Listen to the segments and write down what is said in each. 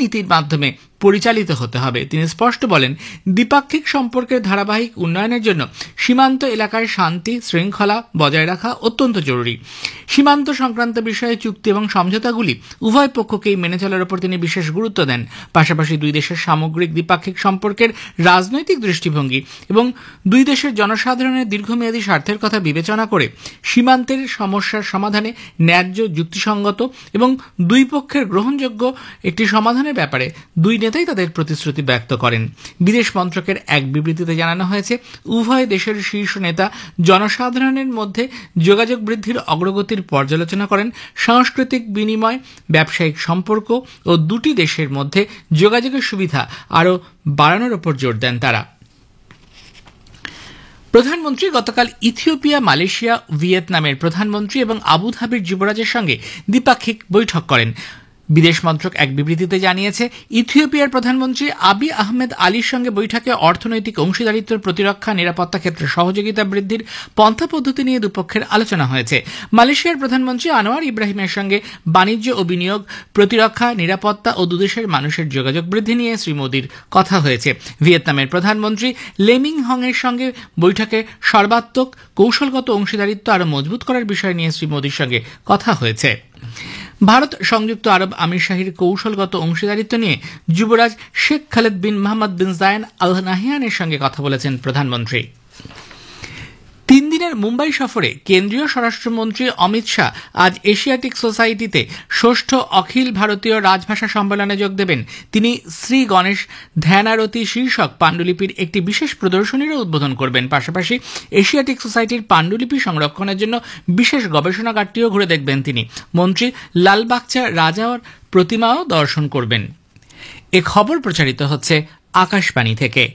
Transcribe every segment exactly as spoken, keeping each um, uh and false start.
নীতির মাধ্যমে পরিচালিত হতে হবে। তিনি স্পষ্ট বলেন, দ্বিপাক্ষিক সম্পর্কের ধারাবাহিক উন্নয়নের জন্য সীমান্ত এলাকায় শান্তি শৃঙ্খলা বজায় রাখা অত্যন্ত জরুরি। সীমান্ত সংক্রান্ত বিষয়ে চুক্তি এবং সমঝোতাগুলি উভয় পক্ষকেই মেনে চলার উপর তিনি বিশেষ গুরুত্ব দেন। পাশাপাশি দুই দেশের সামগ্রিক দ্বিপাক্ষিক সম্পর্কের রাজনৈতিক দৃষ্টিভঙ্গি এবং দুই দেশের জনসাধারণের দীর্ঘমেয়াদী স্বার্থের কথা বিবেচনা করে সীমান্তের সমস্যার সমাধানে ন্যায্য, যুক্তিসঙ্গত এবং দুই পক্ষের গ্রহণযোগ্য একটি সমাধানের ব্যাপারে দুই নেতাই তাদের প্রতিশ্রুতি ব্যক্ত করেন। বিদেশ মন্ত্রকের এক বিবৃতিতে জানানো হয়েছে, উভয় দেশের শীর্ষ নেতা জনসাধারণের মধ্যে যোগাযোগ বৃদ্ধির অগ্রগতির পর্যালোচনা করেন, সাংস্কৃতিক বিনিময়, ব্যবসায়িক সম্পর্ক ও দুটি দেশের মধ্যে যোগাযোগের সুবিধা আরও বাড়ানোর উপর জোর দেন তারা। প্রধানমন্ত্রী গতকাল ইথিওপিয়া, মালয়েশিয়া, ভিয়েতনামের প্রধানমন্ত্রী এবং আবুধাবির যুবরাজের সঙ্গে দ্বিপাক্ষিক বৈঠক করেন। বিদেশ মন্ত্রক এক বিবৃতিতে জানিয়েছে, ইথিওপিয়ার প্রধানমন্ত্রী আবি আহমেদ আলীর সঙ্গে বৈঠকে অর্থনৈতিক অংশীদারিত্ব, প্রতিরক্ষা, নিরাপত্তা ক্ষেত্রে সহযোগিতা বৃদ্ধির পন্থা পদ্ধতি নিয়ে দুপক্ষের আলোচনা হয়েছে। মালয়েশিয়ার প্রধানমন্ত্রী আনোয়ার ইব্রাহিমের সঙ্গে বাণিজ্য ও বিনিয়োগ, প্রতিরক্ষা, নিরাপত্তা ও দুদেশের মানুষের যোগাযোগ বৃদ্ধি নিয়ে শ্রী মোদীর কথা হয়েছে। ভিয়েতনামের প্রধানমন্ত্রী লেমিং হং এর সঙ্গে বৈঠকে সর্বাত্মক কৌশলগত অংশীদারিত্ব আরও মজবুত করার বিষয় নিয়ে শ্রী মোদীর সঙ্গে কথা হয়েছে। ভারত সংযুক্ত আরব আমিরশাহীর কৌশলগত অংশীদারিত্ব নিয়ে যুবরাজ শেখ খালেদ বিন মোহাম্মদ বিন জায়েদ আল নাহিয়ানের সঙ্গে কথা বলেছেন প্রধানমন্ত্রী। তিন দিনের মুম্বাই সফরে কেন্দ্রীয় স্বরাষ্ট্রমন্ত্রী অমিত শাহ আজ এশিয়াটিক সোসাইটিতে ষষ্ঠ অখিল ভারতীয় রাজভাষা সম্মেলনে যোগ দেবেন। তিনি শ্রী গণেশ ধ্যানারতি শীর্ষক পাণ্ডুলিপির একটি বিশেষ প্রদর্শনীরও উদ্বোধন করবেন। পাশাপাশি এশিয়াটিক সোসাইটির পাণ্ডুলিপি সংরক্ষণের জন্য বিশেষ গবেষণাগারটিও ঘুরে দেখবেন তিনি। মন্ত্রী লালবাগচা রাজার প্রতিমাও দর্শন করবেন। এ খবর প্রচারিত হচ্ছে আকাশবাণী থেকে।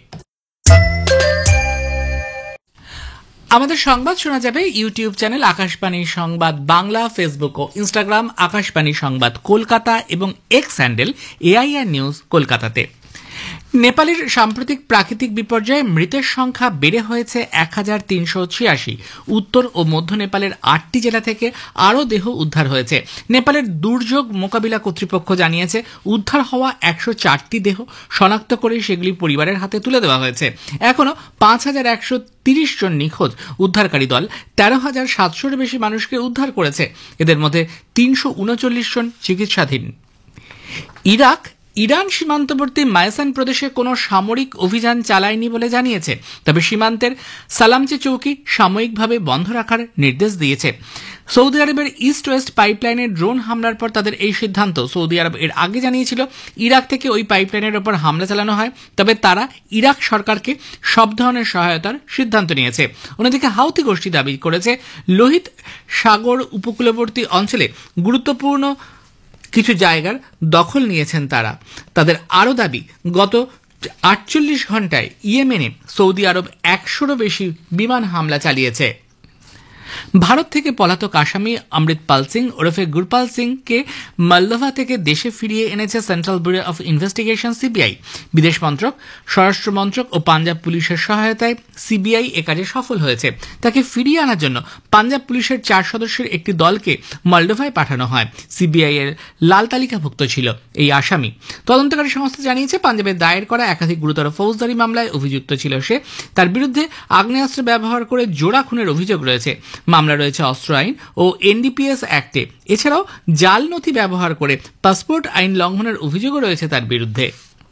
আমাদের সংবাদ শোনা যাবে ইউটিউব চ্যানেল আকাশবাণী সংবাদ বাংলা, ফেসবুক ও ইনস্টাগ্রাম আকাশবাণী সংবাদ কলকাতা এবং এক্স হ্যান্ডেল এআইআর নিউজ কলকাতাতে। নেপালের সাম্প্রতিক প্রাকৃতিক বিপর্যয়ে মৃতের সংখ্যা বেড়ে হয়েছে এক হাজার তিনশো ছিয়াশি। উত্তর ও মধ্য নেপালের আটটি জেলা থেকে আরও দেহ উদ্ধার হয়েছে। নেপালের দুর্যোগ মোকাবিলা কর্তৃপক্ষ জানিয়েছে, উদ্ধার হওয়া একশো চারটি দেহ শনাক্ত করে সেগুলি পরিবারের হাতে তুলে দেওয়া হয়েছে। এখনও পাঁচ হাজার একশো তিরিশ জন নিখোঁজ। উদ্ধারকারী দল তেরো হাজার সাতশোর বেশি মানুষকে উদ্ধার করেছে। এদের মধ্যে তিনশো উনচল্লিশ জন চিকিৎসাধীন। ইরাক ইরান সীমান্তবর্তী মায়াসান প্রদেশে কোনো সামরিক অভিযান চালায়নি বলে জানিয়েছে, তবে সীমান্তের সালামচে চৌকি সাময়িকভাবে বন্ধ রাখার নির্দেশ দিয়েছে। সৌদি আরবের ইস্ট ওয়েস্ট পাইপলাইনের ড্রোন হামলার পর তাদের এই সিদ্ধান্ত। সৌদি আরব এর আগে জানিয়েছিল ইরাক থেকে ওই পাইপলাইনের ওপর হামলা চালানো হয়, তবে তারা ইরাক সরকারকে সব ধরনের সহায়তার সিদ্ধান্ত নিয়েছে। অন্যদিকে হাউথি গোষ্ঠী দাবি করেছে, লোহিত সাগর উপকূলবর্তী অঞ্চলে গুরুত্বপূর্ণ কিছু জায়গার দখল নিয়েছেন তারা। তাদের আরও দাবি, গত আটচল্লিশ ঘন্টায় ইয়েমেনে সৌদি আরব একশোরও বেশি বিমান হামলা চালিয়েছে। ভারত থেকে পলাতক আসামি অমৃতপাল সিং ওরফে গুরপাল সিংকে মলদোভা থেকে দেশে ফিরিয়ে এনেছে central bureau of investigation CBI. বিদেশ মন্ত্রক, স্বরাষ্ট্র মন্ত্রক ও পাঞ্জাব পুলিশের সহায়তায় সিবিআই এ কাজে সফল হয়েছে। তাকে ফিরিয়ে আনার জন্য পাঞ্জাব পুলিশের চার সদস্যের একটি দলকে মলদোভায় পাঠানো হয়। সিবিআই এর লাল তালিকাভুক্ত ছিল এই আসামি। তদন্তকারী সংস্থা জানিয়েছে, পাঞ্জাবে দায়ের করা একাধিক গুরুতর ফৌজদারি মামলায় অভিযুক্ত ছিল সে। তার বিরুদ্ধে আগ্নেয়াস্ত্র ব্যবহার করে জোড়া খুনের অভিযোগ রয়েছে। মামলা রয়েছে অস্ত্র আইন ও এনডিপিএস অ্যাক্টে। এছাড়াও জাল নথি ব্যবহার করে পাসপোর্ট আইন লঙ্ঘনের অভিযোগও রয়েছে তার বিরুদ্ধে।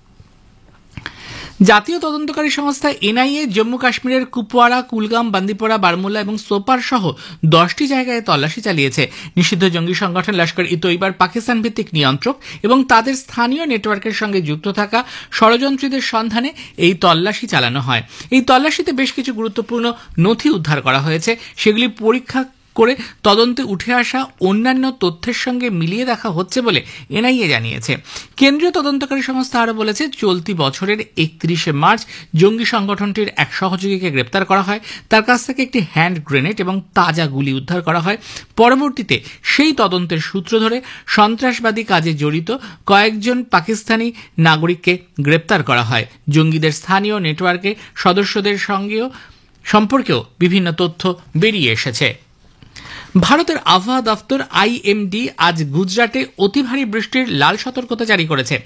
জাতীয় তদন্তকারী সংস্থা এনআইএ জম্মু কাশ্মীরের কুপওয়ারা, কুলগাম, বান্দিপোরা, বারমুল্লা এবং সোপার সহ দশটি জায়গায় তল্লাশি চালিয়েছে। নিষিদ্ধ জঙ্গি সংগঠন লস্কর ই তৈবার পাকিস্তান ভিত্তিক নিয়ন্ত্রক এবং তাদের স্থানীয় নেটওয়ার্কের সঙ্গে যুক্ত থাকা ষড়যন্ত্রীদের সন্ধানে এই তল্লাশি চালানো হয়। এই তল্লাশিতে বেশ কিছু গুরুত্বপূর্ণ নথি উদ্ধার করা হয়েছে। সেগুলি পরীক্ষা করে তদন্তে উঠে আসা অন্যান্য তথ্যের সঙ্গে মিলিয়ে দেখা হচ্ছে বলে এনআইএ জানিয়েছে। কেন্দ্রীয় তদন্তকারী সংস্থা আরও বলেছে, চলতি বছরের একত্রিশে মার্চ জঙ্গি সংগঠনটির এক সহযোগীকে গ্রেপ্তার করা হয়। তার কাছ থেকে একটি হ্যান্ড গ্রেনেড এবং তাজা গুলি উদ্ধার করা হয়। পরবর্তীতে সেই তদন্তের সূত্র ধরে সন্ত্রাসবাদী কাজে জড়িত কয়েকজন পাকিস্তানি নাগরিককে গ্রেপ্তার করা হয়। জঙ্গিদের স্থানীয় নেটওয়ার্কে সদস্যদের সঙ্গেও সম্পর্কেও বিভিন্ন তথ্য বেরিয়ে এসেছে। ভারতের আবহাওয়া দফতর আইএমডি আজ গুজরাটে অতি ভারী বৃষ্টির লাল সতর্কতা জারি করেছে।